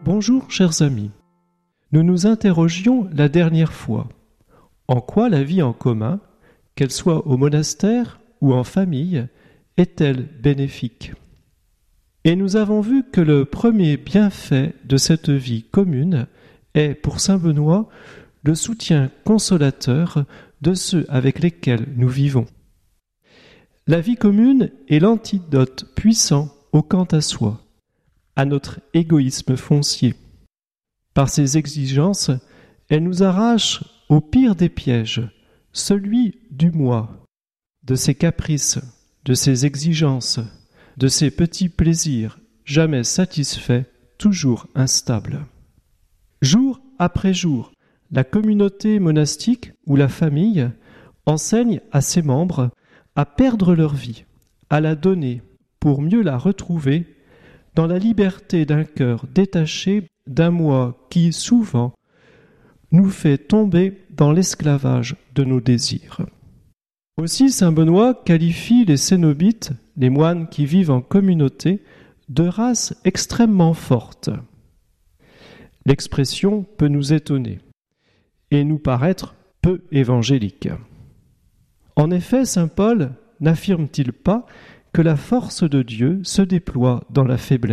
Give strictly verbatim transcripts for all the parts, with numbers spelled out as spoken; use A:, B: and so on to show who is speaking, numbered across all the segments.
A: Bonjour chers amis. Nous nous interrogions la dernière fois. En quoi la vie en commun, qu'elle soit au monastère ou en famille, est-elle bénéfique ? Et nous avons vu que le premier bienfait de cette vie commune est, pour saint Benoît, le soutien consolateur de ceux avec lesquels nous vivons. La vie commune est l'antidote puissant au quant à soi, à notre égoïsme foncier. Par ses exigences, elle nous arrache au pire des pièges, celui du moi, de ses caprices, de ses exigences, de ses petits plaisirs, jamais satisfaits, toujours instables. Jour après jour, la communauté monastique ou la famille enseigne à ses membres à perdre leur vie, à la donner pour mieux la retrouver dans la liberté d'un cœur détaché d'un moi qui, souvent, nous fait tomber dans l'esclavage de nos désirs. Aussi, saint Benoît qualifie les cénobites, les moines qui vivent en communauté, de race extrêmement forte. L'expression peut nous étonner et nous paraître peu évangélique. En effet, saint Paul n'affirme-t-il pas que la force de Dieu se déploie dans la faiblesse ?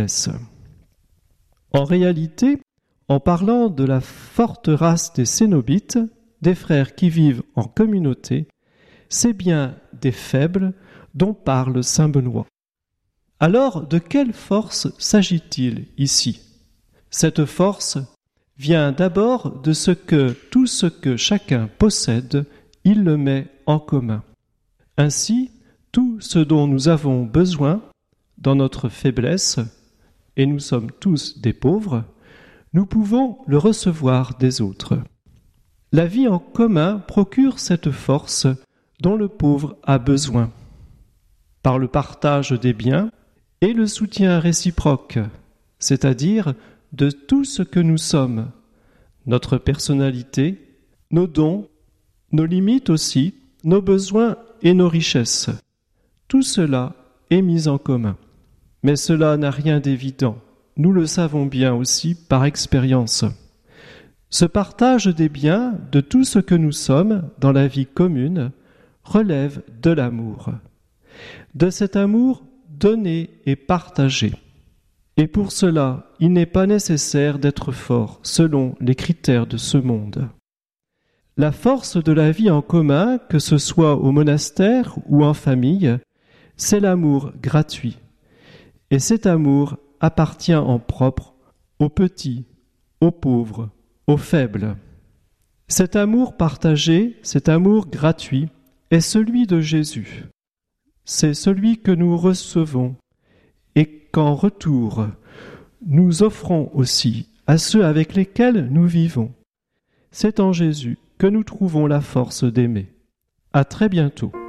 A: En réalité, en parlant de la forte race des cénobites, des frères qui vivent en communauté, c'est bien des faibles dont parle saint Benoît. Alors, de quelle force s'agit-il ici ? Cette force vient d'abord de ce que tout ce que chacun possède, il le met en commun. Ainsi, tout ce dont nous avons besoin dans notre faiblesse, et nous sommes tous des pauvres, nous pouvons le recevoir des autres. La vie en commun procure cette force dont le pauvre a besoin, par le partage des biens et le soutien réciproque, c'est-à-dire de tout ce que nous sommes, notre personnalité, nos dons, nos limites aussi, nos besoins et nos richesses. Tout cela est mis en commun. Mais cela n'a rien d'évident. Nous le savons bien aussi par expérience. Ce partage des biens, de tout ce que nous sommes dans la vie commune, relève de l'amour. De cet amour donné et partagé. Et pour cela, il n'est pas nécessaire d'être fort selon les critères de ce monde. La force de la vie en commun, que ce soit au monastère ou en famille, c'est l'amour gratuit. Et cet amour appartient en propre aux petits, aux pauvres, aux faibles. Cet amour partagé, cet amour gratuit, est celui de Jésus. C'est celui que nous recevons et qu'en retour, nous offrons aussi à ceux avec lesquels nous vivons. C'est en Jésus que nous trouvons la force d'aimer. À très bientôt.